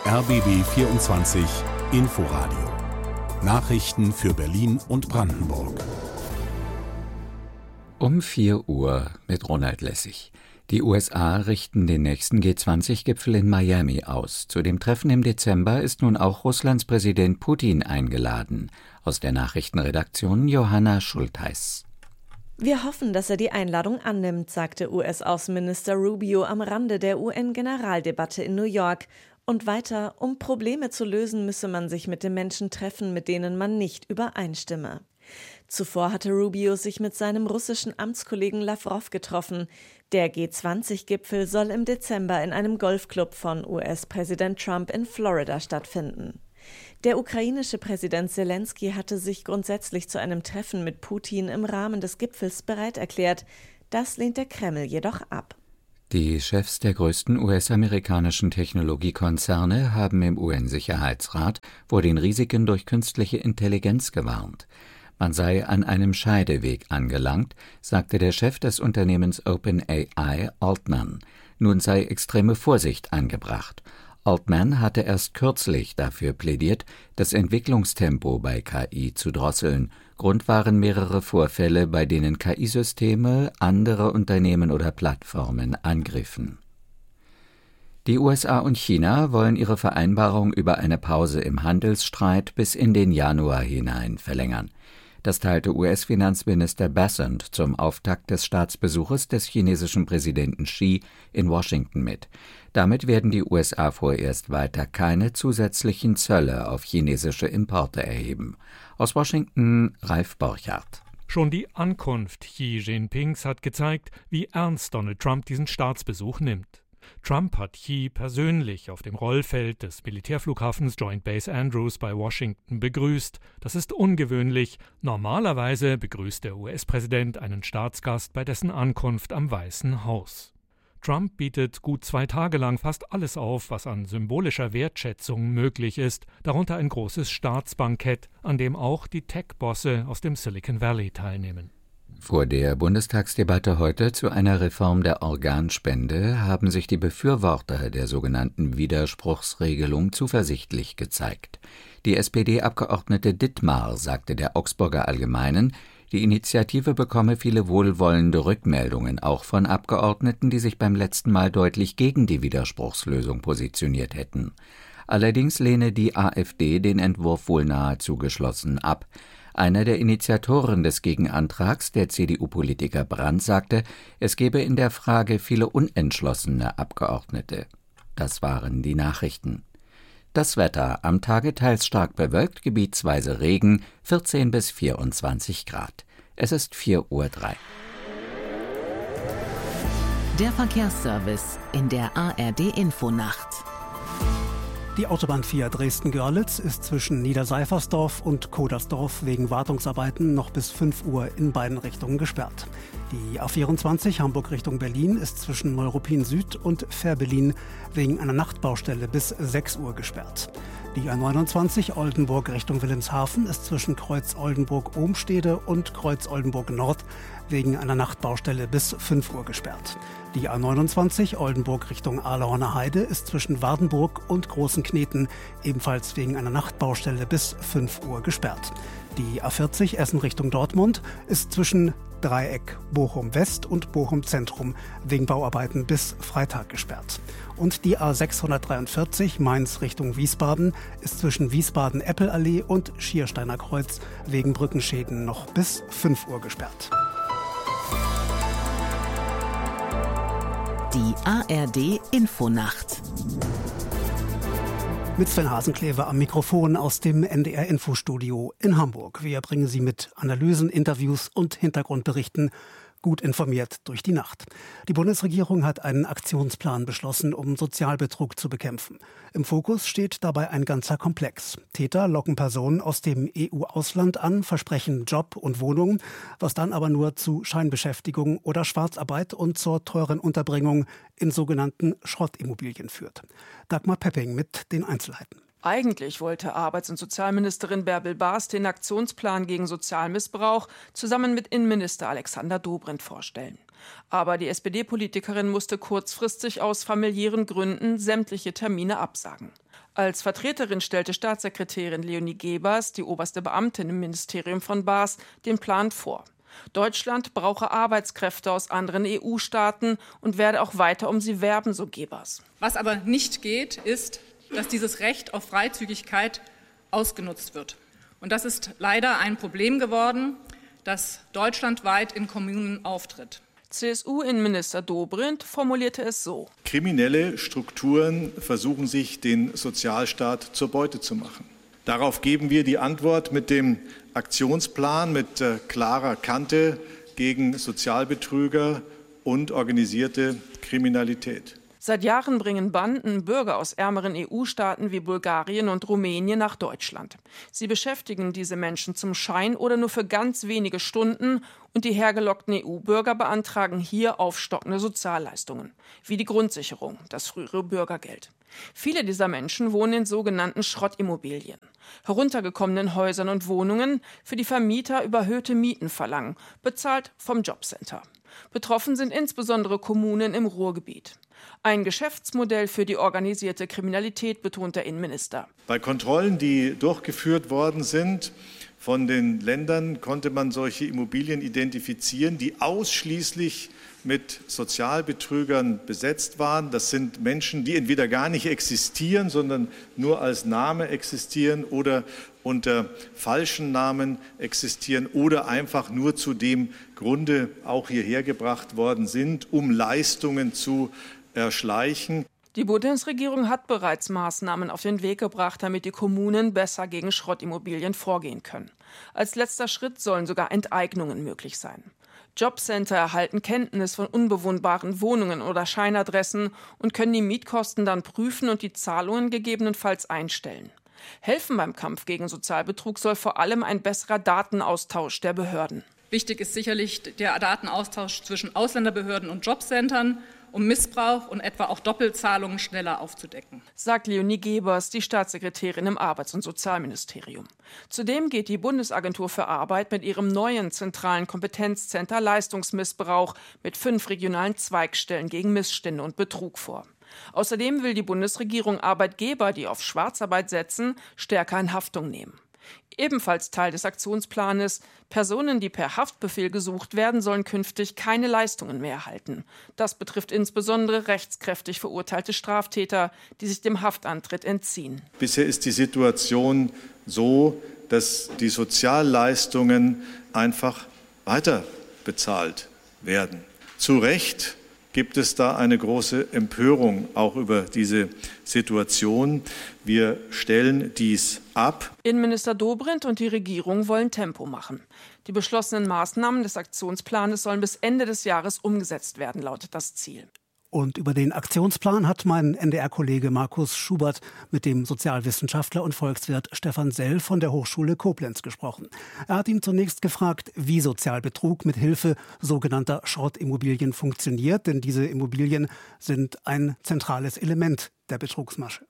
RBB 24 Inforadio. Nachrichten für Berlin und Brandenburg. Um 4 Uhr mit Ronald Lessig. Die USA richten den nächsten G20-Gipfel in Miami aus. Zu dem Treffen im Dezember ist nun auch Russlands Präsident Putin eingeladen. Aus der Nachrichtenredaktion Johanna Schultheis. Wir hoffen, dass er die Einladung annimmt, sagte US-Außenminister Rubio am Rande der UN-Generaldebatte in New York. Und weiter, um Probleme zu lösen, müsse man sich mit den Menschen treffen, mit denen man nicht übereinstimme. Zuvor hatte Rubio sich mit seinem russischen Amtskollegen Lawrow getroffen. Der G20-Gipfel soll im Dezember in einem Golfclub von US-Präsident Trump in Florida stattfinden. Der ukrainische Präsident Selenskyj hatte sich grundsätzlich zu einem Treffen mit Putin im Rahmen des Gipfels bereit erklärt. Das lehnt der Kreml jedoch ab. Die Chefs der größten US-amerikanischen Technologiekonzerne haben im UN-Sicherheitsrat vor den Risiken durch künstliche Intelligenz gewarnt. Man sei an einem Scheideweg angelangt, sagte der Chef des Unternehmens OpenAI, Altman. Nun sei extreme Vorsicht angebracht. Altman hatte erst kürzlich dafür plädiert, das Entwicklungstempo bei KI zu drosseln. Grund waren mehrere Vorfälle, bei denen KI-Systeme andere Unternehmen oder Plattformen angriffen. Die USA und China wollen ihre Vereinbarung über eine Pause im Handelsstreit bis in den Januar hinein verlängern. Das teilte US-Finanzminister Bessent zum Auftakt des Staatsbesuches des chinesischen Präsidenten Xi in Washington mit. Damit werden die USA vorerst weiter keine zusätzlichen Zölle auf chinesische Importe erheben. Aus Washington Ralf Borchardt. Schon die Ankunft Xi Jinpings hat gezeigt, wie ernst Donald Trump diesen Staatsbesuch nimmt. Trump hat Xi persönlich auf dem Rollfeld des Militärflughafens Joint Base Andrews bei Washington begrüßt. Das ist ungewöhnlich. Normalerweise begrüßt der US-Präsident einen Staatsgast bei dessen Ankunft am Weißen Haus. Trump bietet gut 2 Tage lang fast alles auf, was an symbolischer Wertschätzung möglich ist, darunter ein großes Staatsbankett, an dem auch die Tech-Bosse aus dem Silicon Valley teilnehmen. Vor der Bundestagsdebatte heute zu einer Reform der Organspende haben sich die Befürworter der sogenannten Widerspruchsregelung zuversichtlich gezeigt. Die SPD-Abgeordnete Dittmar sagte der Augsburger Allgemeinen, die Initiative bekomme viele wohlwollende Rückmeldungen, auch von Abgeordneten, die sich beim letzten Mal deutlich gegen die Widerspruchslösung positioniert hätten. Allerdings lehne die AfD den Entwurf wohl nahezu geschlossen ab. Einer der Initiatoren des Gegenantrags, der CDU-Politiker Brandt, sagte, es gebe in der Frage viele unentschlossene Abgeordnete. Das waren die Nachrichten. Das Wetter: am Tage teils stark bewölkt, gebietsweise Regen, 14 bis 24 Grad. Es ist 4:03 Uhr. Der Verkehrsservice in der ARD-Infonacht. Die Autobahn 4 Dresden-Görlitz ist zwischen Niederseifersdorf und Kodersdorf wegen Wartungsarbeiten noch bis 5 Uhr in beiden Richtungen gesperrt. Die A24 Hamburg Richtung Berlin ist zwischen Neuruppin Süd und Fährberlin wegen einer Nachtbaustelle bis 6 Uhr gesperrt. Die A29 Oldenburg Richtung Wilhelmshaven ist zwischen Kreuz Oldenburg-Ohmstede und Kreuz Oldenburg-Nord wegen einer Nachtbaustelle bis 5 Uhr gesperrt. Die A29 Oldenburg Richtung Ahlhorner Heide ist zwischen Wardenburg und Großen Kneten ebenfalls wegen einer Nachtbaustelle bis 5 Uhr gesperrt. Die A40 Essen Richtung Dortmund ist zwischen Dreieck Bochum West und Bochum Zentrum wegen Bauarbeiten bis Freitag gesperrt. Und die A643 Mainz Richtung Wiesbaden ist zwischen Wiesbaden-Eppelallee und Schiersteiner Kreuz wegen Brückenschäden noch bis 5 Uhr gesperrt. Die ARD-Infonacht. Mit Sven Hasenklever am Mikrofon aus dem NDR-Infostudio in Hamburg. Wir bringen Sie mit Analysen, Interviews und Hintergrundberichten gut informiert durch die Nacht. Die Bundesregierung hat einen Aktionsplan beschlossen, um Sozialbetrug zu bekämpfen. Im Fokus steht dabei ein ganzer Komplex. Täter locken Personen aus dem EU-Ausland an, versprechen Job und Wohnung, was dann aber nur zu Scheinbeschäftigung oder Schwarzarbeit und zur teuren Unterbringung in sogenannten Schrottimmobilien führt. Dagmar Pepping mit den Einzelheiten. Eigentlich wollte Arbeits- und Sozialministerin Bärbel Baas den Aktionsplan gegen Sozialmissbrauch zusammen mit Innenminister Alexander Dobrindt vorstellen. Aber die SPD-Politikerin musste kurzfristig aus familiären Gründen sämtliche Termine absagen. Als Vertreterin stellte Staatssekretärin Leonie Gebers, die oberste Beamtin im Ministerium von Baas, den Plan vor. Deutschland brauche Arbeitskräfte aus anderen EU-Staaten und werde auch weiter um sie werben, so Gebers. Was aber nicht geht, ist, dass dieses Recht auf Freizügigkeit ausgenutzt wird. Und das ist leider ein Problem geworden, das deutschlandweit in Kommunen auftritt. CSU-Innenminister Dobrindt formulierte es so: Kriminelle Strukturen versuchen sich, den Sozialstaat zur Beute zu machen. Darauf geben wir die Antwort mit dem Aktionsplan mit klarer Kante gegen Sozialbetrüger und organisierte Kriminalität. Seit Jahren bringen Banden Bürger aus ärmeren EU-Staaten wie Bulgarien und Rumänien nach Deutschland. Sie beschäftigen diese Menschen zum Schein oder nur für ganz wenige Stunden und die hergelockten EU-Bürger beantragen hier aufstockende Sozialleistungen, wie die Grundsicherung, das frühere Bürgergeld. Viele dieser Menschen wohnen in sogenannten Schrottimmobilien, heruntergekommenen Häusern und Wohnungen, für die Vermieter überhöhte Mieten verlangen, bezahlt vom Jobcenter. Betroffen sind insbesondere Kommunen im Ruhrgebiet. Ein Geschäftsmodell für die organisierte Kriminalität, betont der Innenminister. Bei Kontrollen, die durchgeführt worden sind von den Ländern, konnte man solche Immobilien identifizieren, die ausschließlich mit Sozialbetrügern besetzt waren. Das sind Menschen, die entweder gar nicht existieren, sondern nur als Name existieren oder unter falschen Namen existieren oder einfach nur zu dem Grunde auch hierher gebracht worden sind, um Leistungen zu erschleichen. Die Bundesregierung hat bereits Maßnahmen auf den Weg gebracht, damit die Kommunen besser gegen Schrottimmobilien vorgehen können. Als letzter Schritt sollen sogar Enteignungen möglich sein. Jobcenter erhalten Kenntnis von unbewohnbaren Wohnungen oder Scheinadressen und können die Mietkosten dann prüfen und die Zahlungen gegebenenfalls einstellen. Helfen beim Kampf gegen Sozialbetrug soll vor allem ein besserer Datenaustausch der Behörden. Wichtig ist sicherlich der Datenaustausch zwischen Ausländerbehörden und Jobcentern, um Missbrauch und etwa auch Doppelzahlungen schneller aufzudecken, sagt Leonie Gebers, die Staatssekretärin im Arbeits- und Sozialministerium. Zudem geht die Bundesagentur für Arbeit mit ihrem neuen zentralen Kompetenzzentrum Leistungsmissbrauch mit 5 regionalen Zweigstellen gegen Missstände und Betrug vor. Außerdem will die Bundesregierung Arbeitgeber, die auf Schwarzarbeit setzen, stärker in Haftung nehmen. Ebenfalls Teil des Aktionsplanes: Personen, die per Haftbefehl gesucht werden, sollen künftig keine Leistungen mehr erhalten. Das betrifft insbesondere rechtskräftig verurteilte Straftäter, die sich dem Haftantritt entziehen. Bisher ist die Situation so, dass die Sozialleistungen einfach weiter bezahlt werden. Zu Recht gibt es da eine große Empörung auch über diese Situation. Wir stellen dies ab. Innenminister Dobrindt und die Regierung wollen Tempo machen. Die beschlossenen Maßnahmen des Aktionsplanes sollen bis Ende des Jahres umgesetzt werden, lautet das Ziel. Und über den Aktionsplan hat mein NDR-Kollege Markus Schubert mit dem Sozialwissenschaftler und Volkswirt Stefan Sell von der Hochschule Koblenz gesprochen. Er hat ihn zunächst gefragt, wie Sozialbetrug mit Hilfe sogenannter Schrottimmobilien funktioniert, denn diese Immobilien sind ein zentrales Element der Betrugsmasche.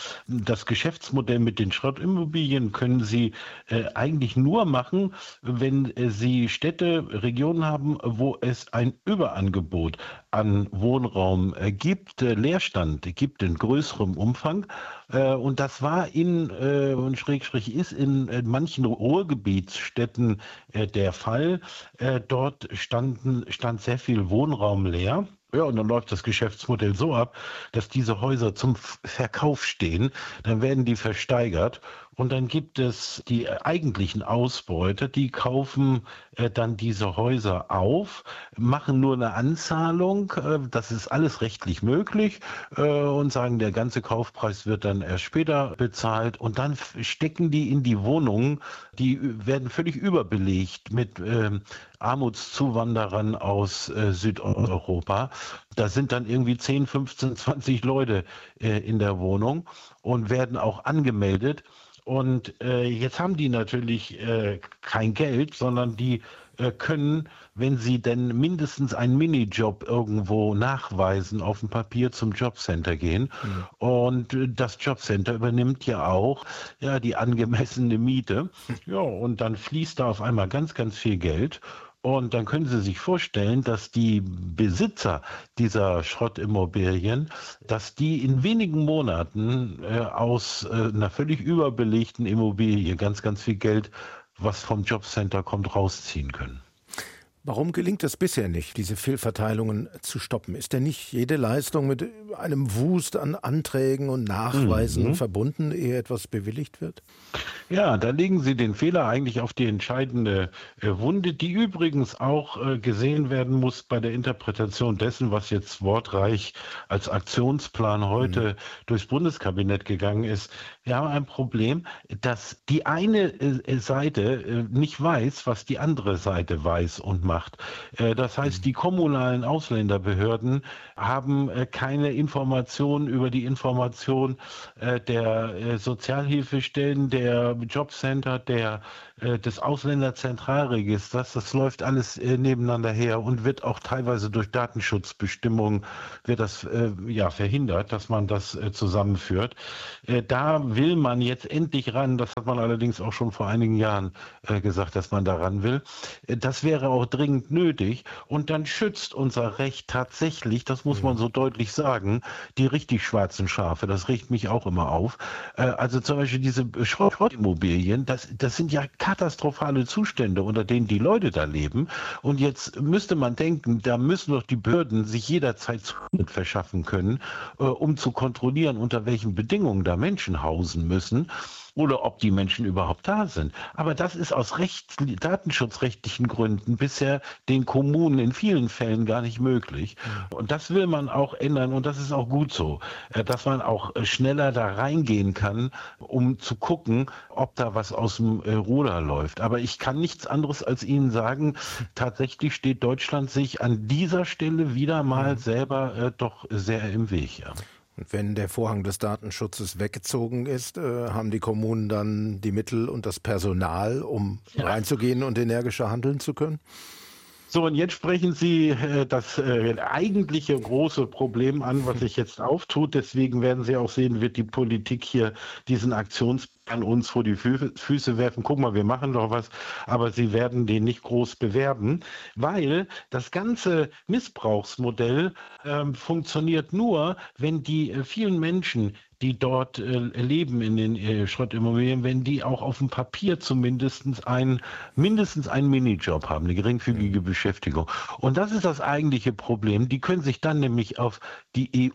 Das Geschäftsmodell mit den Schrottimmobilien können Sie eigentlich nur machen, wenn Sie Städte, Regionen haben, wo es ein Überangebot an Wohnraum gibt, Leerstand gibt in größerem Umfang. Und das war ist in manchen Ruhrgebietsstädten der Fall. Dort stand sehr viel Wohnraum leer. Ja, und dann läuft das Geschäftsmodell so ab, dass diese Häuser zum Verkauf stehen, dann werden die versteigert und dann gibt es die eigentlichen Ausbeuter, die kaufen dann diese Häuser auf, machen nur eine Anzahlung, das ist alles rechtlich möglich und sagen, der ganze Kaufpreis wird dann erst später bezahlt und dann stecken die in die Wohnungen, die werden völlig überbelegt mit Armutszuwanderern aus Südeuropa. Da sind dann irgendwie 10, 15, 20 Leute in der Wohnung und werden auch angemeldet. Und jetzt haben die natürlich kein Geld, sondern die können, wenn sie denn mindestens einen Minijob irgendwo nachweisen, auf dem Papier zum Jobcenter gehen. Mhm. Und das Jobcenter übernimmt ja auch die angemessene Miete. Ja, und dann fließt da auf einmal ganz, ganz viel Geld. Und dann können Sie sich vorstellen, dass die Besitzer dieser Schrottimmobilien, dass die in wenigen Monaten aus einer völlig überbelegten Immobilie ganz, ganz viel Geld, was vom Jobcenter kommt, rausziehen können. Warum gelingt es bisher nicht, diese Fehlverteilungen zu stoppen? Ist denn nicht jede Leistung mit einem Wust an Anträgen und Nachweisen verbunden, ehe etwas bewilligt wird? Ja, da legen Sie den Fehler eigentlich auf die entscheidende Wunde, die übrigens auch gesehen werden muss bei der Interpretation dessen, was jetzt wortreich als Aktionsplan heute durchs Bundeskabinett gegangen ist. Wir haben ein Problem, dass die eine Seite nicht weiß, was die andere Seite weiß und macht. Das heißt, die kommunalen Ausländerbehörden haben keine Informationen über die Information der Sozialhilfestellen, der Jobcenter, des Ausländerzentralregisters. Das läuft alles nebeneinander her und wird auch teilweise durch Datenschutzbestimmungen wird das verhindert, dass man das zusammenführt. Da will man jetzt endlich ran. Das hat man allerdings auch schon vor einigen Jahren gesagt, dass man da ran will. Das wäre auch dringend nötig. Und dann schützt unser Recht tatsächlich, das muss man so deutlich sagen, die richtig schwarzen Schafe. Das regt mich auch immer auf. Also zum Beispiel diese Schrottimmobilien, das sind ja katastrophale Zustände, unter denen die Leute da leben. Und jetzt müsste man denken, da müssen doch die Behörden sich jederzeit Zutritt verschaffen können, um zu kontrollieren, unter welchen Bedingungen da Menschen hausen müssen oder ob die Menschen überhaupt da sind. Aber das ist aus datenschutzrechtlichen Gründen bisher den Kommunen in vielen Fällen gar nicht möglich. Und das will man auch ändern und das ist auch gut so, dass man auch schneller da reingehen kann, um zu gucken, ob da was aus dem Ruder läuft. Aber ich kann nichts anderes als Ihnen sagen, tatsächlich steht Deutschland sich an dieser Stelle wieder mal selber doch sehr im Weg. Ja. Und wenn der Vorhang des Datenschutzes weggezogen ist, haben die Kommunen dann die Mittel und das Personal, um reinzugehen und energischer handeln zu können? So, und jetzt sprechen Sie das eigentliche große Problem an, was sich jetzt auftut. Deswegen werden Sie auch sehen, wird die Politik hier diesen Aktionsplan uns vor die Füße werfen. Guck mal, wir machen doch was, aber sie werden den nicht groß bewerben, weil das ganze Missbrauchsmodell funktioniert nur, wenn die vielen Menschen, die dort leben in den Schrottimmobilien, wenn die auch auf dem Papier mindestens einen Minijob haben, eine geringfügige Beschäftigung. Und das ist das eigentliche Problem. Die können sich dann nämlich auf die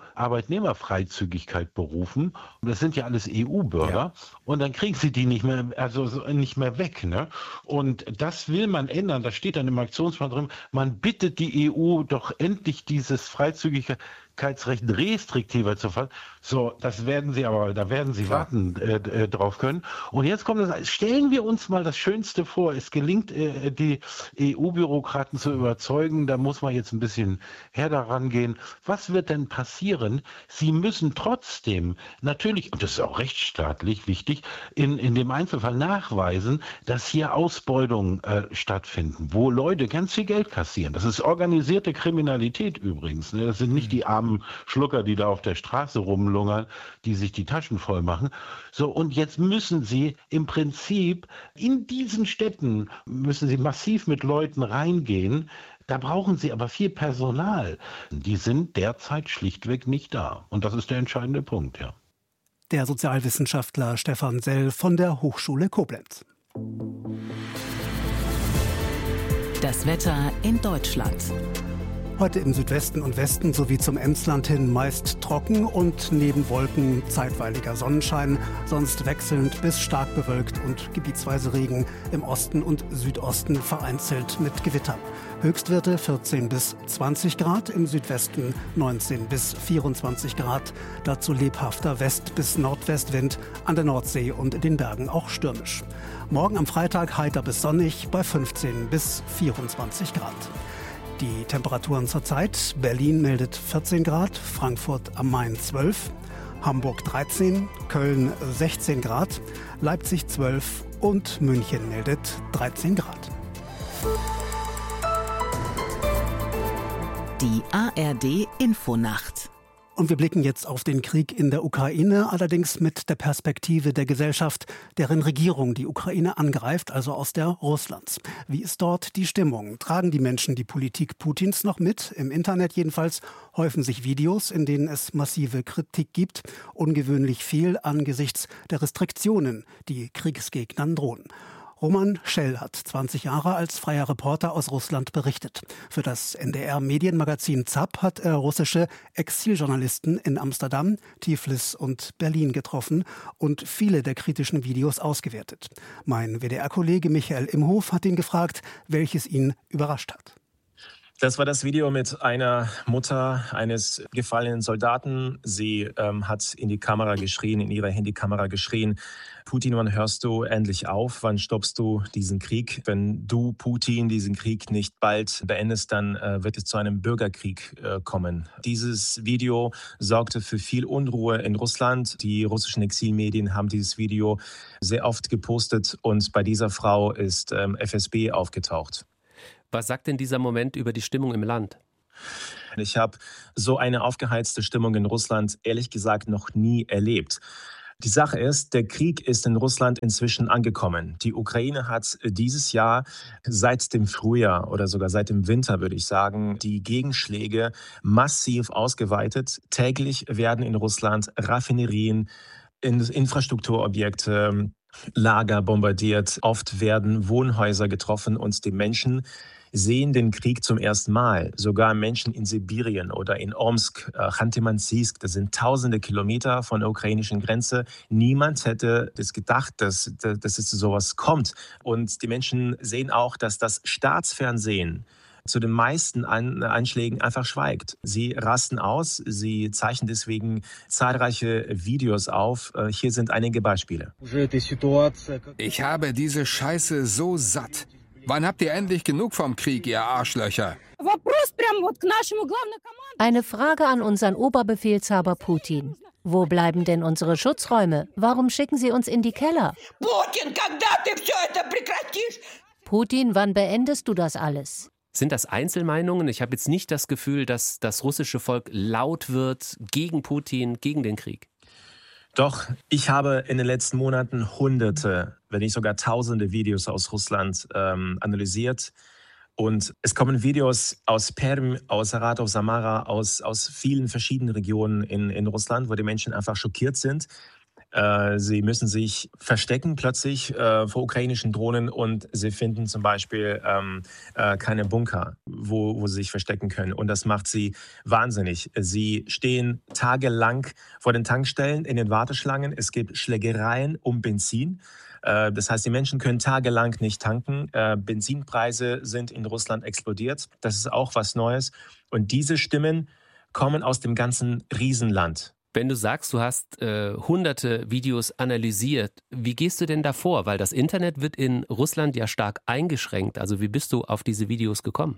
EU-Arbeitnehmerfreizügigkeit berufen. Und das sind ja alles EU-Bürger. Ja. Und dann kriegen sie die nicht mehr weg. Ne? Und das will man ändern. Das steht dann im Aktionsplan drin. Man bittet die EU doch endlich dieses Freizügigkeitsrecht restriktiver zu fassen. So, da werden sie warten drauf können. Und jetzt kommt das, stellen wir uns mal das Schönste vor. Es gelingt, die EU-Bürokraten zu überzeugen. Da muss man jetzt ein bisschen daran gehen. Was wird denn passieren? Sie müssen trotzdem natürlich, und das ist auch rechtsstaatlich wichtig, in dem Einzelfall nachweisen, dass hier Ausbeutungen stattfinden, wo Leute ganz viel Geld kassieren. Das ist organisierte Kriminalität übrigens. Ne? Das sind nicht die armen Schlucker, die da auf der Straße rumlungern, die sich die Taschen voll machen. So, und jetzt müssen sie im Prinzip in diesen Städten, müssen sie massiv mit Leuten reingehen. Da brauchen sie aber viel Personal. Die sind derzeit schlichtweg nicht da. Und das ist der entscheidende Punkt, ja. Der Sozialwissenschaftler Stefan Sell von der Hochschule Koblenz. Das Wetter in Deutschland. Heute im Südwesten und Westen sowie zum Emsland hin meist trocken und neben Wolken zeitweiliger Sonnenschein, sonst wechselnd bis stark bewölkt und gebietsweise Regen, im Osten und Südosten vereinzelt mit Gewittern. Höchstwerte 14 bis 20 Grad, im Südwesten 19 bis 24 Grad. Dazu lebhafter West- bis Nordwestwind, an der Nordsee und in den Bergen auch stürmisch. Morgen am Freitag heiter bis sonnig bei 15 bis 24 Grad. Die Temperaturen zurzeit: Berlin meldet 14 Grad, Frankfurt am Main 12, Hamburg 13, Köln 16 Grad, Leipzig 12 und München meldet 13 Grad. Die ARD Infonacht Und wir blicken jetzt auf den Krieg in der Ukraine, allerdings mit der Perspektive der Gesellschaft, deren Regierung die Ukraine angreift, also aus der Russlands. Wie ist dort die Stimmung? Tragen die Menschen die Politik Putins noch mit? Im Internet jedenfalls häufen sich Videos, in denen es massive Kritik gibt, ungewöhnlich viel angesichts der Restriktionen, die Kriegsgegnern drohen. Roman Schell hat 20 Jahre als freier Reporter aus Russland berichtet. Für das NDR-Medienmagazin ZAP hat er russische Exiljournalisten in Amsterdam, Tiflis und Berlin getroffen und viele der kritischen Videos ausgewertet. Mein WDR-Kollege Michael Imhof hat ihn gefragt, welches ihn überrascht hat. Das war das Video mit einer Mutter eines gefallenen Soldaten. Sie hat in die Kamera geschrien, in ihre Handykamera geschrien: Putin, wann hörst du endlich auf? Wann stoppst du diesen Krieg? Wenn du, Putin, diesen Krieg nicht bald beendest, dann wird es zu einem Bürgerkrieg kommen. Dieses Video sorgte für viel Unruhe in Russland. Die russischen Exilmedien haben dieses Video sehr oft gepostet und bei dieser Frau ist FSB aufgetaucht. Was sagt denn dieser Moment über die Stimmung im Land? Ich habe so eine aufgeheizte Stimmung in Russland ehrlich gesagt noch nie erlebt. Die Sache ist, der Krieg ist in Russland inzwischen angekommen. Die Ukraine hat dieses Jahr seit dem Frühjahr oder sogar seit dem Winter, würde ich sagen, die Gegenschläge massiv ausgeweitet. Täglich werden in Russland Raffinerien, Infrastrukturobjekte, Lager bombardiert. Oft werden Wohnhäuser getroffen und die Menschen sehen den Krieg zum ersten Mal. Sogar Menschen in Sibirien oder in Omsk, Chanty-Mansiysk, das sind tausende Kilometer von der ukrainischen Grenze. Niemand hätte das gedacht, dass es zu sowas kommt. Und die Menschen sehen auch, dass das Staatsfernsehen zu den meisten Anschlägen einfach schweigt. Sie rasten aus, sie zeichnen deswegen zahlreiche Videos auf. Hier sind einige Beispiele. Ich habe diese Scheiße so satt. Wann habt ihr endlich genug vom Krieg, ihr Arschlöcher? Eine Frage an unseren Oberbefehlshaber Putin. Wo bleiben denn unsere Schutzräume? Warum schicken Sie uns in die Keller? Putin, wann beendest du das alles? Sind das Einzelmeinungen? Ich habe jetzt nicht das Gefühl, dass das russische Volk laut wird gegen Putin, gegen den Krieg. Doch, ich habe in den letzten Monaten Hunderte, wenn nicht sogar Tausende Videos aus Russland analysiert. Und es kommen Videos aus Perm, aus Saratov, Samara, aus vielen verschiedenen Regionen in Russland, wo die Menschen einfach schockiert sind. Sie müssen sich verstecken plötzlich vor ukrainischen Drohnen und sie finden zum Beispiel keine Bunker, wo sie sich verstecken können. Und das macht sie wahnsinnig. Sie stehen tagelang vor den Tankstellen in den Warteschlangen. Es gibt Schlägereien um Benzin. Das heißt, die Menschen können tagelang nicht tanken. Benzinpreise sind in Russland explodiert. Das ist auch was Neues. Und diese Stimmen kommen aus dem ganzen Riesenland. Wenn du sagst, du hast hunderte Videos analysiert, wie gehst du denn da vor? Weil das Internet wird in Russland ja stark eingeschränkt. Also wie bist du auf diese Videos gekommen?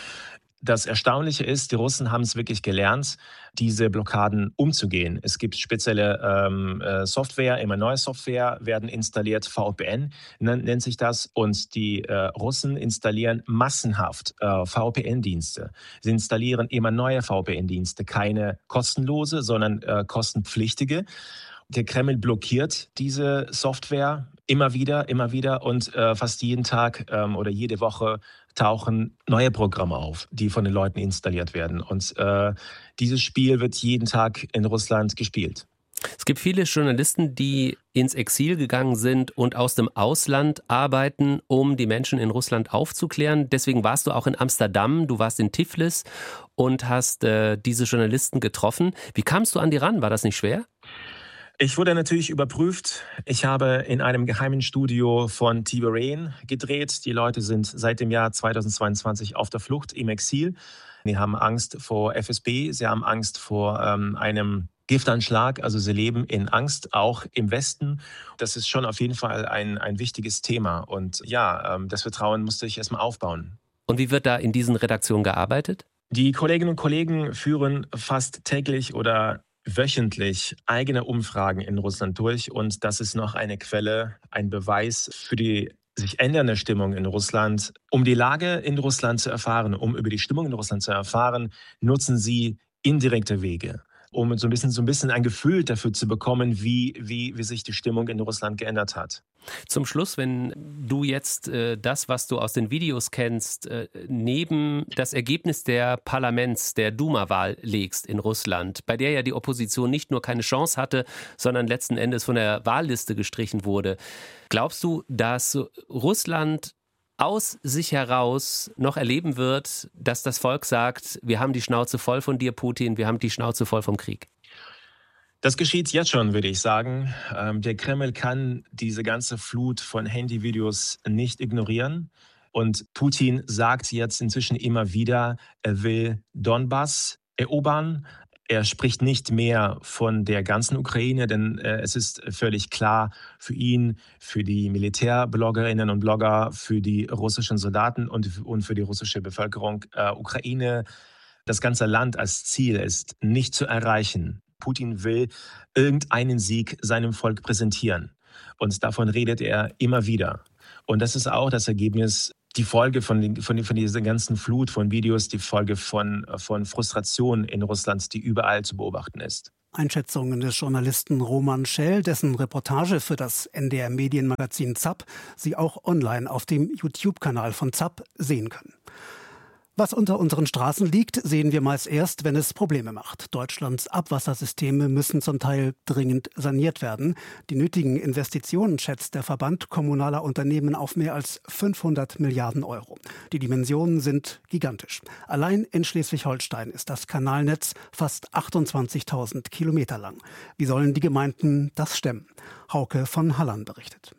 Das Erstaunliche ist, die Russen haben es wirklich gelernt, diese Blockaden umzugehen. Es gibt spezielle Software, immer neue Software werden installiert, VPN nennt sich das. Und die Russen installieren massenhaft VPN-Dienste. Sie installieren immer neue VPN-Dienste, keine kostenlose, sondern kostenpflichtige. Der Kreml blockiert diese Software immer wieder und fast jeden Tag oder jede Woche tauchen neue Programme auf, die von den Leuten installiert werden. Und dieses Spiel wird jeden Tag in Russland gespielt. Es gibt viele Journalisten, die ins Exil gegangen sind und aus dem Ausland arbeiten, um die Menschen in Russland aufzuklären. Deswegen warst du auch in Amsterdam, du warst in Tiflis und hast diese Journalisten getroffen. Wie kamst du an die ran? War das nicht schwer? Ich wurde natürlich überprüft. Ich habe in einem geheimen Studio von Tiberian gedreht. Die Leute sind seit dem Jahr 2022 auf der Flucht im Exil. Sie haben Angst vor FSB, sie haben Angst vor einem Giftanschlag. Also sie leben in Angst, auch im Westen. Das ist schon auf jeden Fall ein wichtiges Thema. Und ja, das Vertrauen musste ich erstmal aufbauen. Und wie wird da in diesen Redaktionen gearbeitet? Die Kolleginnen und Kollegen führen fast täglich oder wöchentlich eigene Umfragen in Russland durch und das ist noch eine Quelle, ein Beweis für die sich ändernde Stimmung in Russland. Um die Lage in Russland zu erfahren, um über die Stimmung in Russland zu erfahren, nutzen sie indirekte Wege. um so ein bisschen ein Gefühl dafür zu bekommen, wie sich die Stimmung in Russland geändert hat. Zum Schluss, wenn du jetzt das, was du aus den Videos kennst, neben das Ergebnis der der Duma-Wahl legst in Russland, bei der ja die Opposition nicht nur keine Chance hatte, sondern letzten Endes von der Wahlliste gestrichen wurde. Glaubst du, dass Russland aus sich heraus noch erleben wird, dass das Volk sagt, wir haben die Schnauze voll von dir, Putin, wir haben die Schnauze voll vom Krieg? Das geschieht jetzt schon, würde ich sagen. Der Kreml kann diese ganze Flut von Handyvideos nicht ignorieren. Und Putin sagt jetzt inzwischen immer wieder, er will Donbass erobern. Er spricht nicht mehr von der ganzen Ukraine, denn es ist völlig klar für ihn, für die Militärbloggerinnen und Blogger, für die russischen Soldaten und für die russische Bevölkerung, Ukraine, das ganze Land als Ziel ist nicht zu erreichen. Putin will irgendeinen Sieg seinem Volk präsentieren. Und davon redet er immer wieder. Und das ist auch das Ergebnis, die Folge von dieser ganzen Flut von Videos, die Folge von Frustration in Russland, die überall zu beobachten ist. Einschätzungen des Journalisten Roman Schell, dessen Reportage für das NDR-Medienmagazin ZAP Sie auch online auf dem YouTube-Kanal von ZAP sehen können. Was unter unseren Straßen liegt, sehen wir meist erst, wenn es Probleme macht. Deutschlands Abwassersysteme müssen zum Teil dringend saniert werden. Die nötigen Investitionen schätzt der Verband kommunaler Unternehmen auf mehr als 500 Milliarden Euro. Die Dimensionen sind gigantisch. Allein in Schleswig-Holstein ist das Kanalnetz fast 28.000 Kilometer lang. Wie sollen die Gemeinden das stemmen? Hauke von Halland berichtet.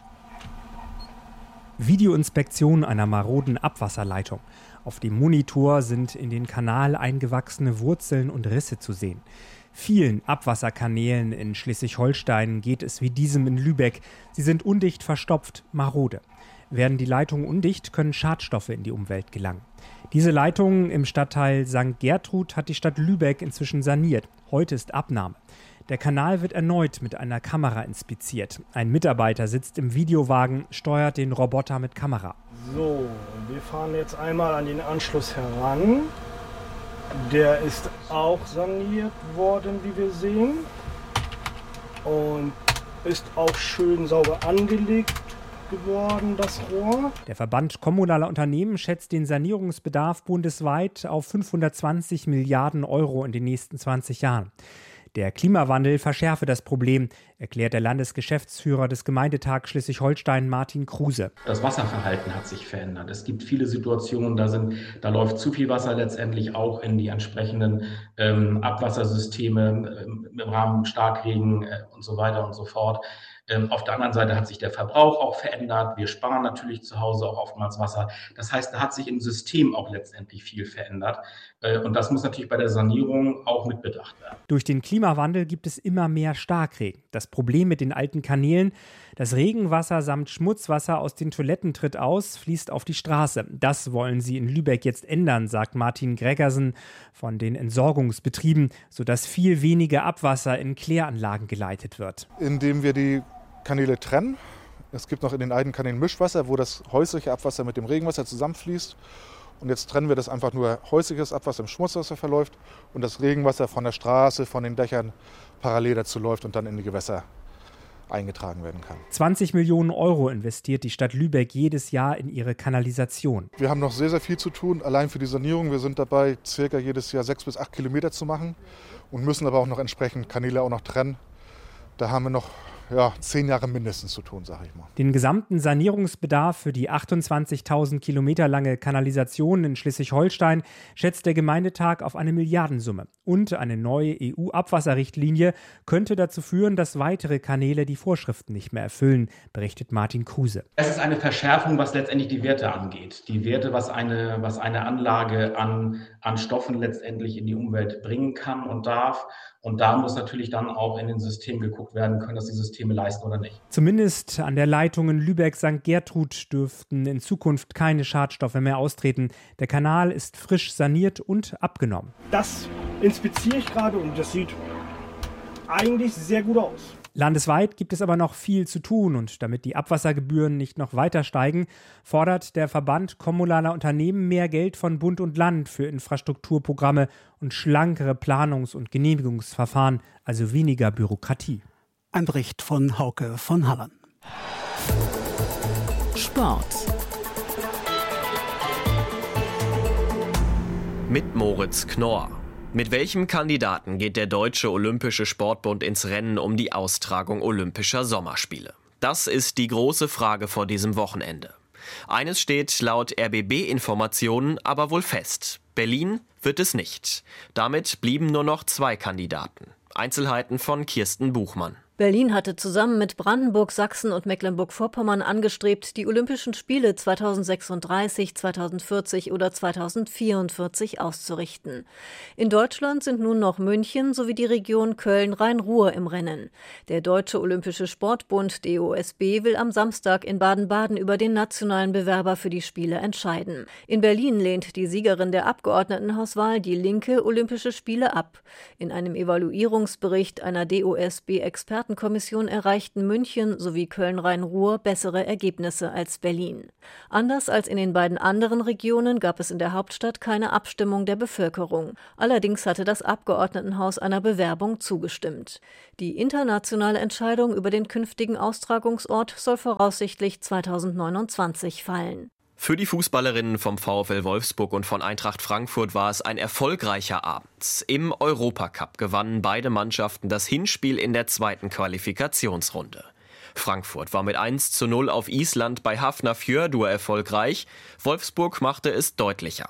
Videoinspektion einer maroden Abwasserleitung. Auf dem Monitor sind in den Kanal eingewachsene Wurzeln und Risse zu sehen. Vielen Abwasserkanälen in Schleswig-Holstein geht es wie diesem in Lübeck. Sie sind undicht, verstopft, marode. Werden die Leitungen undicht, können Schadstoffe in die Umwelt gelangen. Diese Leitungen im Stadtteil St. Gertrud hat die Stadt Lübeck inzwischen saniert. Heute ist Abnahme. Der Kanal wird erneut mit einer Kamera inspiziert. Ein Mitarbeiter sitzt im Videowagen, steuert den Roboter mit Kamera. So, wir fahren jetzt einmal an den Anschluss heran. Der ist auch saniert worden, wie wir sehen. Und ist auch schön sauber angelegt geworden, das Rohr. Der Verband kommunaler Unternehmen schätzt den Sanierungsbedarf bundesweit auf 520 Milliarden Euro in den nächsten 20 Jahren. Der Klimawandel verschärfe das Problem, erklärt der Landesgeschäftsführer des Gemeindetags Schleswig-Holstein, Martin Kruse. Das Wasserverhalten hat sich verändert. Es gibt viele Situationen, da läuft zu viel Wasser letztendlich auch in die entsprechenden Abwassersysteme im Rahmen Starkregen und so weiter und so fort. Auf der anderen Seite hat sich der Verbrauch auch verändert. Wir sparen natürlich zu Hause auch oftmals Wasser. Das heißt, da hat sich im System auch letztendlich viel verändert. Und das muss natürlich bei der Sanierung auch mit bedacht werden. Durch den Klimawandel gibt es immer mehr Starkregen. Das Problem mit den alten Kanälen: das Regenwasser samt Schmutzwasser aus den Toiletten tritt aus, fließt auf die Straße. Das wollen sie in Lübeck jetzt ändern, sagt Martin Gregersen von den Entsorgungsbetrieben, sodass viel weniger Abwasser in Kläranlagen geleitet wird. Indem wir die Kanäle trennen. Es gibt noch in den alten Kanälen Mischwasser, wo das häusliche Abwasser mit dem Regenwasser zusammenfließt. Und jetzt trennen wir das einfach nur häusliches Abwasser im Schmutzwasser verläuft und das Regenwasser von der Straße, von den Dächern parallel dazu läuft und dann in die Gewässer eingetragen werden kann. 20 Millionen Euro investiert die Stadt Lübeck jedes Jahr in ihre Kanalisation. Wir haben noch sehr, sehr viel zu tun, allein für die Sanierung. Wir sind dabei, circa jedes Jahr 6 bis 8 Kilometer zu machen und müssen aber auch noch entsprechend Kanäle auch noch trennen. Da haben wir noch 10 Jahre mindestens zu tun, sage ich mal. Den gesamten Sanierungsbedarf für die 28.000 Kilometer lange Kanalisation in Schleswig-Holstein schätzt der Gemeindetag auf eine Milliardensumme. Und eine neue EU-Abwasserrichtlinie könnte dazu führen, dass weitere Kanäle die Vorschriften nicht mehr erfüllen, berichtet Martin Kruse. Es ist eine Verschärfung, was letztendlich die Werte angeht. Die Werte, was eine Anlage an Stoffen letztendlich in die Umwelt bringen kann und darf. Und da muss natürlich dann auch in den Systemen geguckt werden, können das die Systeme leisten oder nicht. Zumindest an der Leitung in Lübeck-St. Gertrud dürften in Zukunft keine Schadstoffe mehr austreten. Der Kanal ist frisch saniert und abgenommen. Das inspiziere ich gerade und das sieht eigentlich sehr gut aus. Landesweit gibt es aber noch viel zu tun und damit die Abwassergebühren nicht noch weiter steigen, fordert der Verband kommunaler Unternehmen mehr Geld von Bund und Land für Infrastrukturprogramme und schlankere Planungs- und Genehmigungsverfahren, also weniger Bürokratie. Ein Bericht von Hauke von Hallan. Sport. Mit Moritz Knorr. Mit welchem Kandidaten geht der Deutsche Olympische Sportbund ins Rennen um die Austragung Olympischer Sommerspiele? Das ist die große Frage vor diesem Wochenende. Eines steht laut RBB-Informationen aber wohl fest: Berlin wird es nicht. Damit blieben nur noch 2 Kandidaten. Einzelheiten von Kirsten Buchmann. Berlin hatte zusammen mit Brandenburg, Sachsen und Mecklenburg-Vorpommern angestrebt, die Olympischen Spiele 2036, 2040 oder 2044 auszurichten. In Deutschland sind nun noch München sowie die Region Köln-Rhein-Ruhr im Rennen. Der Deutsche Olympische Sportbund DOSB will am Samstag in Baden-Baden über den nationalen Bewerber für die Spiele entscheiden. In Berlin lehnt die Siegerin der Abgeordnetenhauswahl, die Linke, Olympische Spiele ab. In einem Evaluierungsbericht einer DOSB-Expertenkommission erreichten München sowie Köln-Rhein-Ruhr bessere Ergebnisse als Berlin. Anders als in den beiden anderen Regionen gab es in der Hauptstadt keine Abstimmung der Bevölkerung. Allerdings hatte das Abgeordnetenhaus einer Bewerbung zugestimmt. Die internationale Entscheidung über den künftigen Austragungsort soll voraussichtlich 2029 fallen. Für die Fußballerinnen vom VfL Wolfsburg und von Eintracht Frankfurt war es ein erfolgreicher Abend. Im Europacup gewannen beide Mannschaften das Hinspiel in der 2. Qualifikationsrunde. Frankfurt war mit 1:0 auf Island bei Hafnarfjörður erfolgreich. Wolfsburg machte es deutlicher.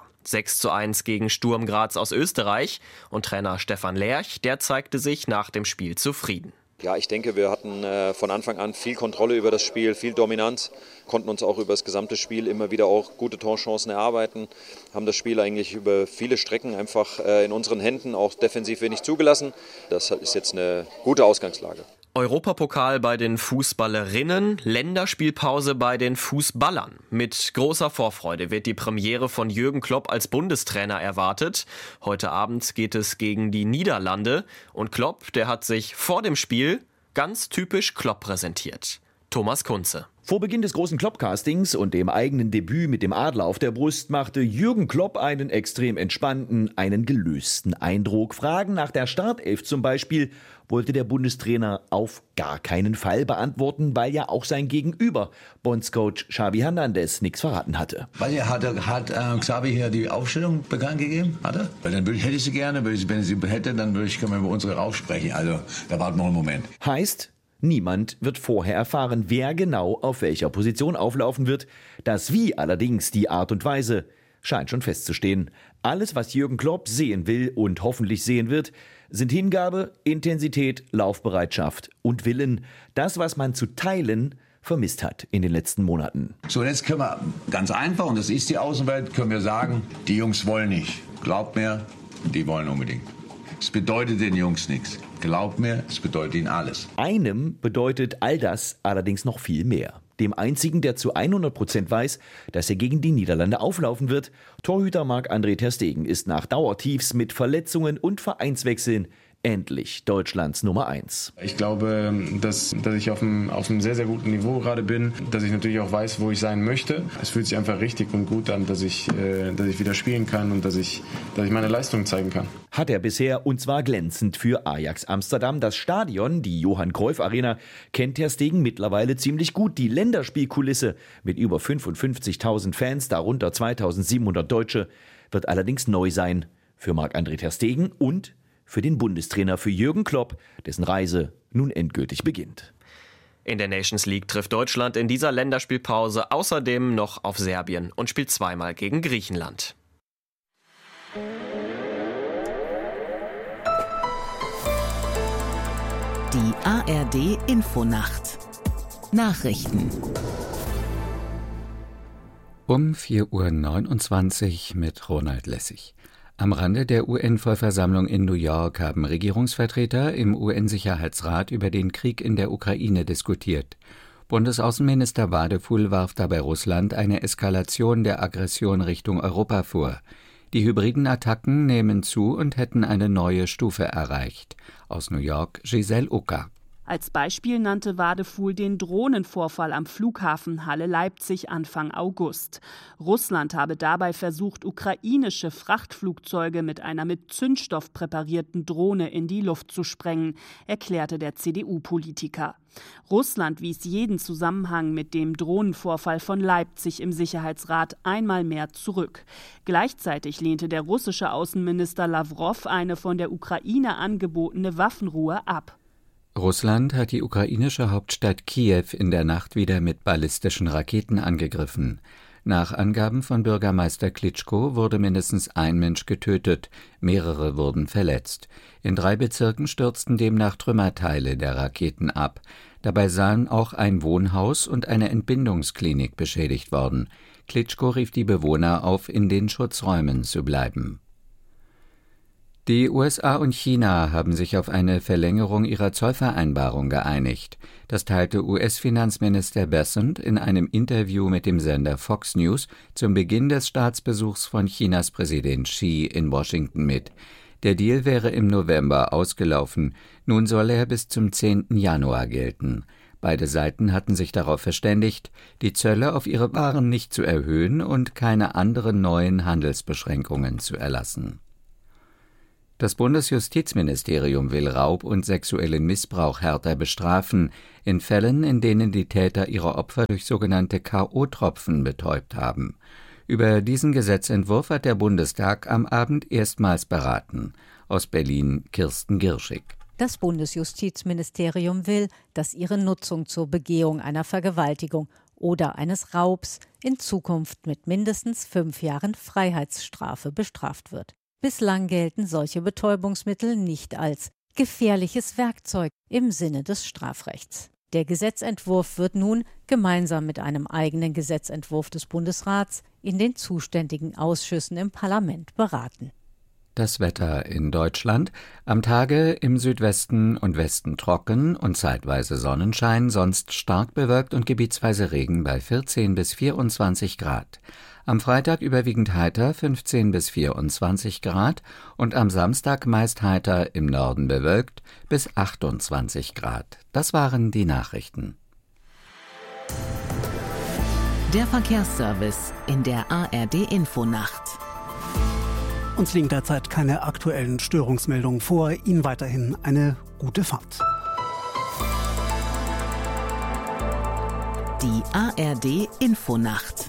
6:1 gegen Sturm Graz aus Österreich. Und Trainer Stefan Lerch, der zeigte sich nach dem Spiel zufrieden. Ja, ich denke, wir hatten von Anfang an viel Kontrolle über das Spiel, viel Dominanz, konnten uns auch über das gesamte Spiel immer wieder auch gute Torchancen erarbeiten, haben das Spiel eigentlich über viele Strecken einfach in unseren Händen auch defensiv wenig zugelassen. Das ist jetzt eine gute Ausgangslage. Europapokal bei den Fußballerinnen, Länderspielpause bei den Fußballern. Mit großer Vorfreude wird die Premiere von Jürgen Klopp als Bundestrainer erwartet. Heute Abend geht es gegen die Niederlande und Klopp, der hat sich vor dem Spiel ganz typisch Klopp präsentiert. Thomas Kunze. Vor Beginn des großen Klopp-Castings und dem eigenen Debüt mit dem Adler auf der Brust machte Jürgen Klopp einen extrem entspannten, einen gelösten Eindruck. Fragen nach der Startelf zum Beispiel wollte der Bundestrainer auf gar keinen Fall beantworten, weil ja auch sein Gegenüber, Bondscoach Xavi Hernandez, nichts verraten hatte. Hat Xavi hier die Aufstellung bekannt gegeben? Hat er? Weil dann hätte ich sie gerne, wenn ich sie hätte, dann können wir über unsere aufsprechen. Also da warten wir einen Moment. Heißt, niemand wird vorher erfahren, wer genau auf welcher Position auflaufen wird. Das Wie allerdings, die Art und Weise, scheint schon festzustehen. Alles, was Jürgen Klopp sehen will und hoffentlich sehen wird, sind Hingabe, Intensität, Laufbereitschaft und Willen. Das, was man zu teilen vermisst hat in den letzten Monaten. So, jetzt können wir ganz einfach, und das ist die Außenwelt, können wir sagen, die Jungs wollen nicht. Glaubt mir, die wollen unbedingt. Es bedeutet den Jungs nichts. Glaubt mir, es bedeutet ihnen alles. Einem bedeutet all das allerdings noch viel mehr. Dem einzigen, der zu 100% weiß, dass er gegen die Niederlande auflaufen wird, Torhüter Marc-André ter Stegen ist nach Dauertiefs mit Verletzungen und Vereinswechseln endlich Deutschlands Nummer 1. Ich glaube, dass ich auf einem sehr, sehr guten Niveau gerade bin, dass ich natürlich auch weiß, wo ich sein möchte. Es fühlt sich einfach richtig und gut an, dass ich wieder spielen kann und dass ich meine Leistung zeigen kann. Hat er bisher, und zwar glänzend für Ajax Amsterdam. Das Stadion, die Johann Cruyff Arena, kennt ter Stegen mittlerweile ziemlich gut. Die Länderspielkulisse mit über 55.000 Fans, darunter 2.700 Deutsche, wird allerdings neu sein für Marc-André ter Stegen und für den Bundestrainer, für Jürgen Klopp, dessen Reise nun endgültig beginnt. In der Nations League trifft Deutschland in dieser Länderspielpause außerdem noch auf Serbien und spielt zweimal gegen Griechenland. Die ARD Infonacht. Nachrichten. Um 4:29 Uhr mit Ronald Lessig. Am Rande der UN-Vollversammlung in New York haben Regierungsvertreter im UN-Sicherheitsrat über den Krieg in der Ukraine diskutiert. Bundesaußenminister Wadefuhl warf dabei Russland eine Eskalation der Aggression Richtung Europa vor. Die hybriden Attacken nehmen zu und hätten eine neue Stufe erreicht. Aus New York, Giselle Ucker. Als Beispiel nannte Wadefuhl den Drohnenvorfall am Flughafen Halle-Leipzig Anfang August. Russland habe dabei versucht, ukrainische Frachtflugzeuge mit einer mit Zündstoff präparierten Drohne in die Luft zu sprengen, erklärte der CDU-Politiker. Russland wies jeden Zusammenhang mit dem Drohnenvorfall von Leipzig im Sicherheitsrat einmal mehr zurück. Gleichzeitig lehnte der russische Außenminister Lawrow eine von der Ukraine angebotene Waffenruhe ab. Russland hat die ukrainische Hauptstadt Kiew in der Nacht wieder mit ballistischen Raketen angegriffen. Nach Angaben von Bürgermeister Klitschko wurde mindestens ein Mensch getötet, mehrere wurden verletzt. In 3 Bezirken stürzten demnach Trümmerteile der Raketen ab. Dabei seien auch ein Wohnhaus und eine Entbindungsklinik beschädigt worden. Klitschko rief die Bewohner auf, in den Schutzräumen zu bleiben. Die USA und China haben sich auf eine Verlängerung ihrer Zollvereinbarung geeinigt. Das teilte US-Finanzminister Bessent in einem Interview mit dem Sender Fox News zum Beginn des Staatsbesuchs von Chinas Präsident Xi in Washington mit. Der Deal wäre im November ausgelaufen, nun soll er bis zum 10. Januar gelten. Beide Seiten hatten sich darauf verständigt, die Zölle auf ihre Waren nicht zu erhöhen und keine anderen neuen Handelsbeschränkungen zu erlassen. Das Bundesjustizministerium will Raub und sexuellen Missbrauch härter bestrafen, in Fällen, in denen die Täter ihre Opfer durch sogenannte K.O.-Tropfen betäubt haben. Über diesen Gesetzentwurf hat der Bundestag am Abend erstmals beraten. Aus Berlin Kirsten Girschig. Das Bundesjustizministerium will, dass ihre Nutzung zur Begehung einer Vergewaltigung oder eines Raubs in Zukunft mit mindestens 5 Jahren Freiheitsstrafe bestraft wird. Bislang gelten solche Betäubungsmittel nicht als gefährliches Werkzeug im Sinne des Strafrechts. Der Gesetzentwurf wird nun gemeinsam mit einem eigenen Gesetzentwurf des Bundesrats in den zuständigen Ausschüssen im Parlament beraten. Das Wetter in Deutschland: am Tage im Südwesten und Westen trocken und zeitweise Sonnenschein, sonst stark bewölkt und gebietsweise Regen bei 14 bis 24 Grad. Am Freitag überwiegend heiter, 15 bis 24 Grad, und am Samstag meist heiter, im Norden bewölkt, bis 28 Grad. Das waren die Nachrichten. Der Verkehrsservice in der ARD-Infonacht. Uns liegen derzeit keine aktuellen Störungsmeldungen vor. Ihnen weiterhin eine gute Fahrt. Die ARD-Infonacht.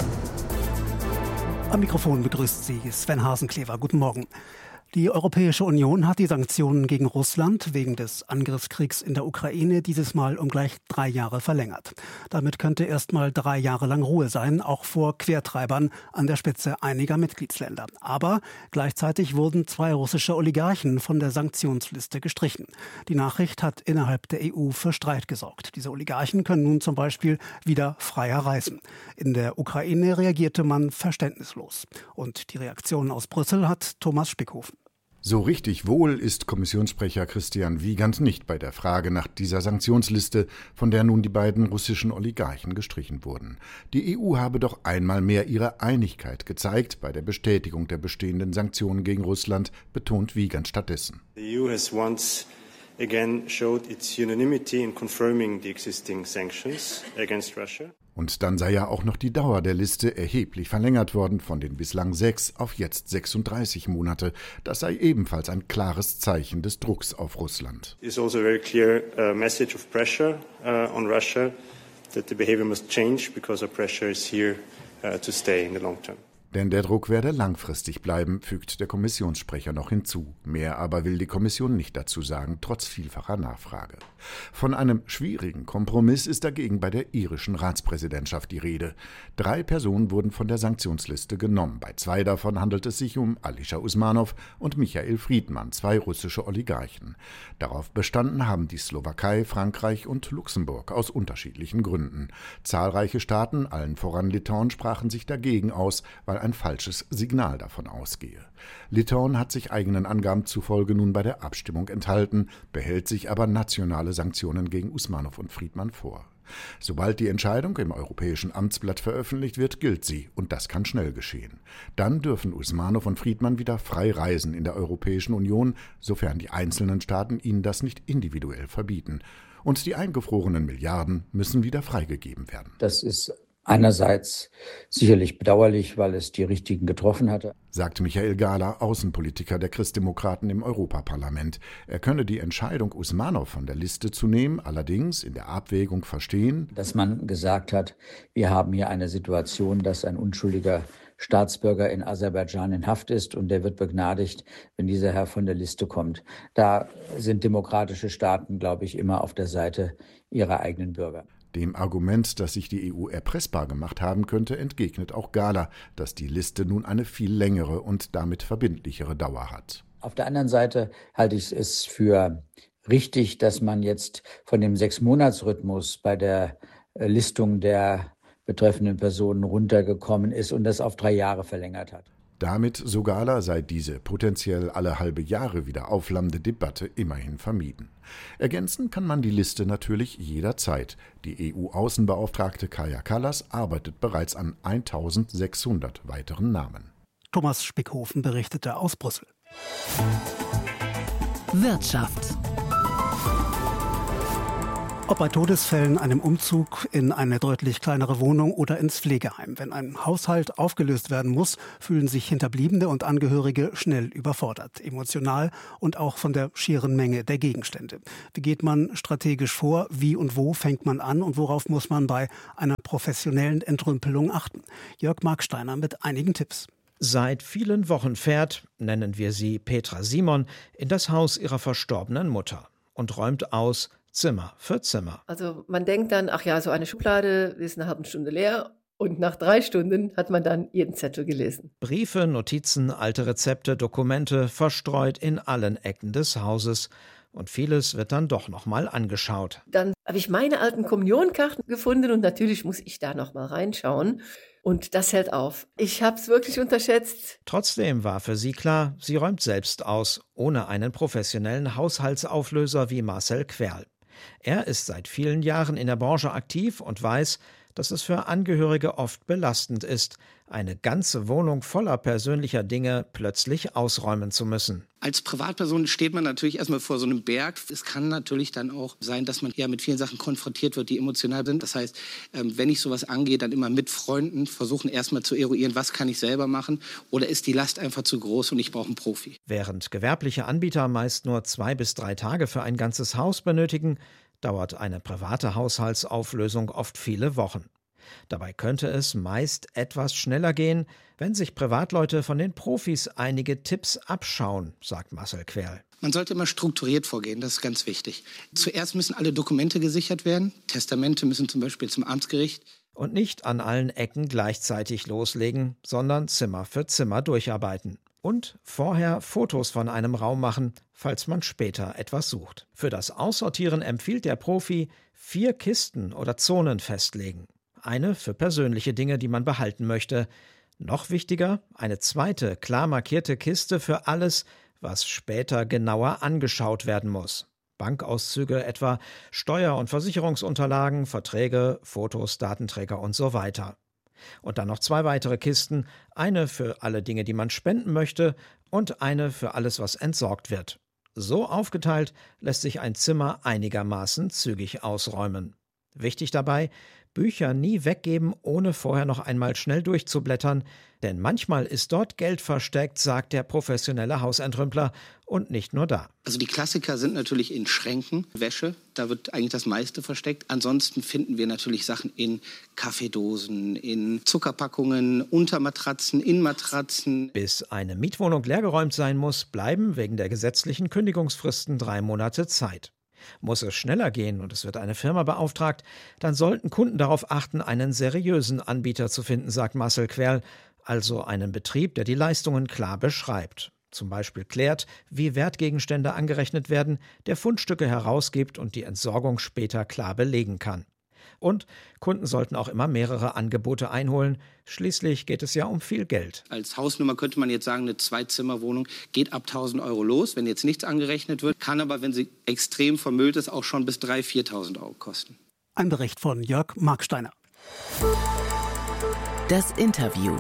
Am Mikrofon begrüßt Sie Sven Hasenklever. Guten Morgen. Die Europäische Union hat die Sanktionen gegen Russland wegen des Angriffskriegs in der Ukraine dieses Mal um gleich 3 Jahre verlängert. Damit könnte erst mal 3 Jahre lang Ruhe sein, auch vor Quertreibern an der Spitze einiger Mitgliedsländer. Aber gleichzeitig wurden 2 russische Oligarchen von der Sanktionsliste gestrichen. Die Nachricht hat innerhalb der EU für Streit gesorgt. Diese Oligarchen können nun zum Beispiel wieder freier reisen. In der Ukraine reagierte man verständnislos. Und die Reaktion aus Brüssel hat Thomas Spickhofen. So richtig wohl ist Kommissionssprecher Christian Wiegand nicht bei der Frage nach dieser Sanktionsliste, von der nun die beiden russischen Oligarchen gestrichen wurden. Die EU habe doch einmal mehr ihre Einigkeit gezeigt bei der Bestätigung der bestehenden Sanktionen gegen Russland, betont Wiegand stattdessen. The EU has once again showed its unanimity in confirming the existing sanctions against Russia. Und dann sei ja auch noch die Dauer der Liste erheblich verlängert worden, von den bislang 6 auf jetzt 36 Monate. Das sei ebenfalls ein klares Zeichen des Drucks auf Russland. It is also a very clear message of pressure on Russia that the behavior must change because our pressure is here to stay in the long term. Denn der Druck werde langfristig bleiben, fügt der Kommissionssprecher noch hinzu. Mehr aber will die Kommission nicht dazu sagen, trotz vielfacher Nachfrage. Von einem schwierigen Kompromiss ist dagegen bei der irischen Ratspräsidentschaft die Rede. 3 Personen wurden von der Sanktionsliste genommen. Bei 2 davon handelt es sich um Alisher Usmanov und Michael Friedmann, 2 russische Oligarchen. Darauf bestanden haben die Slowakei, Frankreich und Luxemburg aus unterschiedlichen Gründen. Zahlreiche Staaten, allen voran Litauen, sprachen sich dagegen aus, weil ein falsches Signal davon ausgehe. Litauen hat sich eigenen Angaben zufolge nun bei der Abstimmung enthalten, behält sich aber nationale Sanktionen gegen Usmanov und Friedmann vor. Sobald die Entscheidung im Europäischen Amtsblatt veröffentlicht wird, gilt sie, und das kann schnell geschehen. Dann dürfen Usmanov und Friedmann wieder frei reisen in der Europäischen Union, sofern die einzelnen Staaten ihnen das nicht individuell verbieten. Und die eingefrorenen Milliarden müssen wieder freigegeben werden. Das ist einerseits sicherlich bedauerlich, weil es die Richtigen getroffen hatte, sagt Michael Gahler, Außenpolitiker der Christdemokraten im Europaparlament. Er könne die Entscheidung, Usmanov von der Liste zu nehmen, allerdings in der Abwägung verstehen, dass man gesagt hat, wir haben hier eine Situation, dass ein unschuldiger Staatsbürger in Aserbaidschan in Haft ist und der wird begnadigt, wenn dieser Herr von der Liste kommt. Da sind demokratische Staaten, glaube ich, immer auf der Seite ihrer eigenen Bürger. Dem Argument, dass sich die EU erpressbar gemacht haben könnte, entgegnet auch Gahler, dass die Liste nun eine viel längere und damit verbindlichere Dauer hat. Auf der anderen Seite halte ich es für richtig, dass man jetzt von dem 6-Monats-Rhythmus bei der Listung der betreffenden Personen runtergekommen ist und das auf 3 Jahre verlängert hat. Damit, so Gahler, sei diese potenziell alle halbe Jahre wieder aufflammende Debatte immerhin vermieden. Ergänzen kann man die Liste natürlich jederzeit. Die EU-Außenbeauftragte Kaja Kallas arbeitet bereits an 1600 weiteren Namen. Thomas Spickhofen berichtete aus Brüssel. Wirtschaft. Ob bei Todesfällen, einem Umzug in eine deutlich kleinere Wohnung oder ins Pflegeheim. Wenn ein Haushalt aufgelöst werden muss, fühlen sich Hinterbliebene und Angehörige schnell überfordert, emotional und auch von der schieren Menge der Gegenstände. Wie geht man strategisch vor? Wie und wo fängt man an? Und worauf muss man bei einer professionellen Entrümpelung achten? Jörg Marksteiner mit einigen Tipps. Seit vielen Wochen fährt, nennen wir sie Petra Simon, in das Haus ihrer verstorbenen Mutter und räumt aus, Zimmer für Zimmer. Also man denkt dann, ach ja, so eine Schublade ist eine halbe Stunde leer und nach 3 Stunden hat man dann jeden Zettel gelesen. Briefe, Notizen, alte Rezepte, Dokumente verstreut in allen Ecken des Hauses. Und vieles wird dann doch nochmal angeschaut. Dann habe ich meine alten Kommunionkarten gefunden und natürlich muss ich da nochmal reinschauen. Und das hält auf. Ich habe es wirklich unterschätzt. Trotzdem war für sie klar, sie räumt selbst aus, ohne einen professionellen Haushaltsauflöser wie Marcel Querl. Er ist seit vielen Jahren in der Branche aktiv und weiß, dass es für Angehörige oft belastend ist, eine ganze Wohnung voller persönlicher Dinge plötzlich ausräumen zu müssen. Als Privatperson steht man natürlich erstmal vor so einem Berg. Es kann natürlich dann auch sein, dass man eher mit vielen Sachen konfrontiert wird, die emotional sind. Das heißt, wenn ich sowas angehe, dann immer mit Freunden versuchen erstmal zu eruieren, was kann ich selber machen oder ist die Last einfach zu groß und ich brauche einen Profi. Während gewerbliche Anbieter meist nur 2 bis 3 Tage für ein ganzes Haus benötigen, dauert eine private Haushaltsauflösung oft viele Wochen. Dabei könnte es meist etwas schneller gehen, wenn sich Privatleute von den Profis einige Tipps abschauen, sagt Marcel Querl. Man sollte immer strukturiert vorgehen, das ist ganz wichtig. Zuerst müssen alle Dokumente gesichert werden. Testamente müssen zum Beispiel zum Amtsgericht. Und nicht an allen Ecken gleichzeitig loslegen, sondern Zimmer für Zimmer durcharbeiten. Und vorher Fotos von einem Raum machen, falls man später etwas sucht. Für das Aussortieren empfiehlt der Profi 4 Kisten oder Zonen festlegen. Eine für persönliche Dinge, die man behalten möchte. Noch wichtiger, eine zweite, klar markierte Kiste für alles, was später genauer angeschaut werden muss. Bankauszüge etwa, Steuer- und Versicherungsunterlagen, Verträge, Fotos, Datenträger und so weiter. Und dann noch 2 weitere Kisten, eine für alle Dinge, die man spenden möchte und eine für alles, was entsorgt wird. So aufgeteilt lässt sich ein Zimmer einigermaßen zügig ausräumen. Wichtig dabei, Bücher nie weggeben, ohne vorher noch einmal schnell durchzublättern, denn manchmal ist dort Geld versteckt, sagt der professionelle Hausentrümpler, und nicht nur da. Also die Klassiker sind natürlich in Schränken, Wäsche, da wird eigentlich das meiste versteckt. Ansonsten finden wir natürlich Sachen in Kaffeedosen, in Zuckerpackungen, unter Matratzen, in Matratzen. Bis eine Mietwohnung leergeräumt sein muss, bleiben wegen der gesetzlichen Kündigungsfristen 3 Monate Zeit. Muss es schneller gehen und es wird eine Firma beauftragt, dann sollten Kunden darauf achten, einen seriösen Anbieter zu finden, sagt Marcel Querl, also einen Betrieb, der die Leistungen klar beschreibt. Zum Beispiel klärt, wie Wertgegenstände angerechnet werden, der Fundstücke herausgibt und die Entsorgung später klar belegen kann. Und Kunden sollten auch immer mehrere Angebote einholen. Schließlich geht es ja um viel Geld. Als Hausnummer könnte man jetzt sagen, eine 2-Zimmer-Wohnung geht ab 1.000 Euro los, wenn jetzt nichts angerechnet wird. Kann aber, wenn sie extrem vermüllt ist, auch schon bis 3.000, 4.000 Euro kosten. Ein Bericht von Jörg Marksteiner. Das Interview.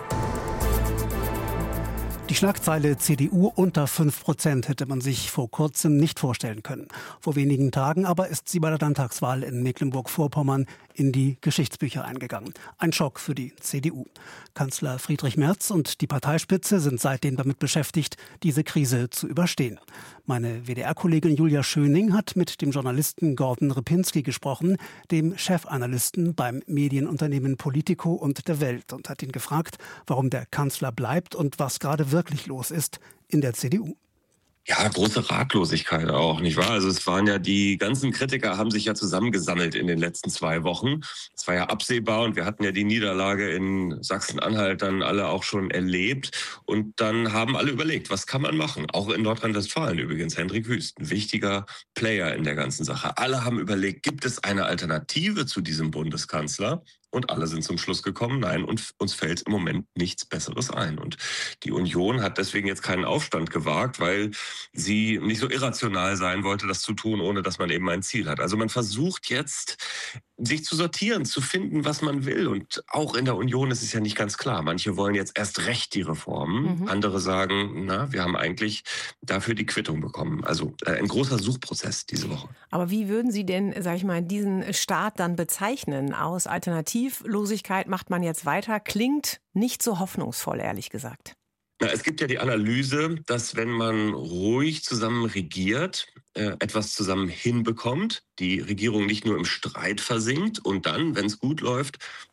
Die Schlagzeile CDU unter 5% hätte man sich vor kurzem nicht vorstellen können. Vor wenigen Tagen aber ist sie bei der Landtagswahl in Mecklenburg-Vorpommern in die Geschichtsbücher eingegangen. Ein Schock für die CDU. Kanzler Friedrich Merz und die Parteispitze sind seitdem damit beschäftigt, diese Krise zu überstehen. Meine WDR-Kollegin Julia Schöning hat mit dem Journalisten Gordon Ripinski gesprochen, dem Chefanalysten beim Medienunternehmen Politico und der Welt, und hat ihn gefragt, warum der Kanzler bleibt und was gerade wirklich los ist in der CDU. Ja, große Ratlosigkeit auch, nicht wahr? Also es waren ja die ganzen Kritiker haben sich ja zusammengesammelt in den letzten 2 Wochen. Es war ja absehbar und wir hatten ja die Niederlage in Sachsen-Anhalt dann alle auch schon erlebt. Und dann haben alle überlegt, was kann man machen? Auch in Nordrhein-Westfalen übrigens, Hendrik Wüst, ein wichtiger Player in der ganzen Sache. Alle haben überlegt, gibt es eine Alternative zu diesem Bundeskanzler? Und alle sind zum Schluss gekommen, nein, und uns fällt im Moment nichts Besseres ein. Und die Union hat deswegen jetzt keinen Aufstand gewagt, weil sie nicht so irrational sein wollte, das zu tun, ohne dass man eben ein Ziel hat. Also man versucht jetzt, sich zu sortieren, zu finden, was man will. Und auch in der Union ist es ja nicht ganz klar. Manche wollen jetzt erst recht die Reformen. Andere sagen, wir haben eigentlich dafür die Quittung bekommen. Also ein großer Suchprozess diese Woche. Aber wie würden Sie denn, sag ich mal, diesen Start dann bezeichnen? Aus Alternativlosigkeit macht man jetzt weiter. Klingt nicht so hoffnungsvoll, ehrlich gesagt. Es gibt ja die Analyse, dass wenn man ruhig zusammen regiert, etwas zusammen hinbekommt, die Regierung nicht nur im Streit versinkt und dann, wenn es gut läuft,